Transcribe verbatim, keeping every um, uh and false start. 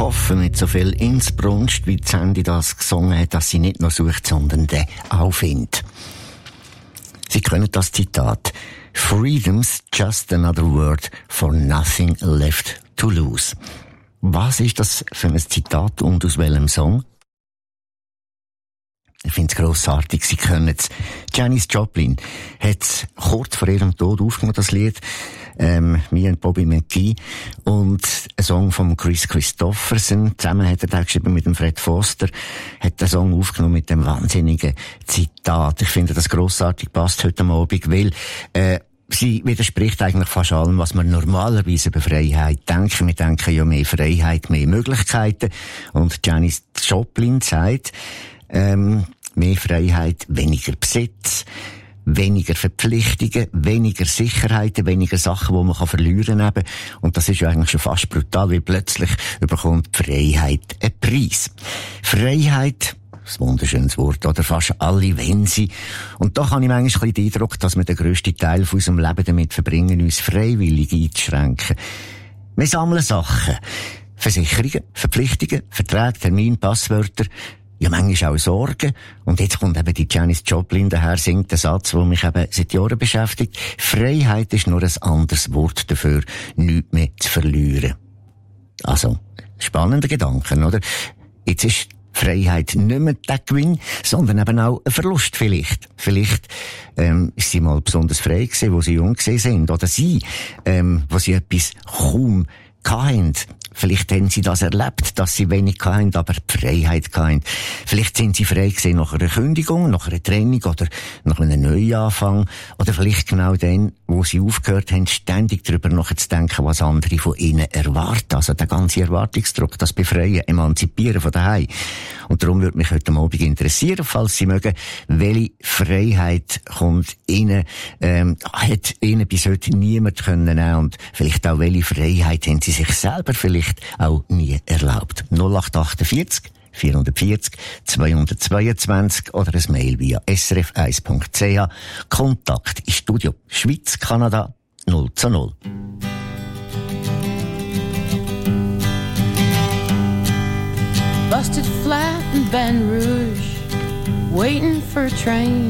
hoffe mit so viel Inbrunst, wie Sandy das gesungen hat, dass sie nicht nur sucht, sondern den auch findet. Sie können das Zitat: Freedom's just another word for nothing left to lose. Was ist das für ein Zitat und aus welchem Song? Ich finde es grossartig, Sie können es. Janis Joplin hat es kurz vor ihrem Tod aufgenommen, das Lied. Ähm, mir und Bobby McGee. Und ein Song von Chris Christopherson. Zusammen hat er da geschrieben mit dem Fred Foster. Hat den Song aufgenommen mit dem wahnsinnigen Zitat. Ich finde, das grossartig passt heute Abend, weil, äh, sie widerspricht eigentlich fast allem, was man normalerweise über Freiheit denken. Wir denken ja mehr Freiheit, mehr Möglichkeiten. Und Janis Joplin sagt, ähm, mehr Freiheit, weniger Besitz, weniger Verpflichtungen, weniger Sicherheiten, weniger Sachen, die man verlieren kann. Und das ist ja eigentlich schon fast brutal, weil plötzlich überkommt die Freiheit einen Preis. Freiheit, ein wunderschönes Wort, oder fast alle wenn sie. Und da habe ich manchmal den Eindruck, dass wir den grössten Teil von unserem Leben damit verbringen, uns freiwillig einzuschränken. Wir sammeln Sachen. Versicherungen, Verpflichtungen, Verträge, Termine, Passwörter. Ja, manchmal auch Sorgen. Und jetzt kommt eben die Janis Joplin daher, singt den Satz, der mich eben seit Jahren beschäftigt. Freiheit ist nur ein anderes Wort dafür, nichts mehr zu verlieren. Also, spannender Gedanken, oder? Jetzt ist Freiheit nicht mehr der Gewinn, sondern eben auch ein Verlust vielleicht. Vielleicht ähm, ist sie mal besonders frei gewesen, wo sie jung gewesen sind. Oder sie, ähm, wo sie etwas kaum hatten. Vielleicht haben sie das erlebt, dass sie wenig hatten, aber die Freiheit hatten. Vielleicht sind sie frei gewesen nach einer Kündigung, nach einer Trennung oder nach einem Neuanfang. Oder vielleicht genau dann, wo sie aufgehört haben, ständig darüber nachzudenken, was andere von ihnen erwarten. Also der ganze Erwartungsdruck, das Befreien, Emanzipieren von daheim. Und darum würde mich heute Abend interessieren, falls Sie mögen, welche Freiheit kommt Ihnen, ähm, hat Ihnen bis heute niemand können nehmen, und vielleicht auch welche Freiheit haben Sie sich selber vielleicht auch nie erlaubt. null acht achtundvierzig vierhundertvierzig zweihundertzweiundzwanzig oder ein Mail via s r f eins punkt c h. Kontakt ins Studio Schweiz, Kanada null zu null. Busted flat in Baton Rouge, waiting for a train.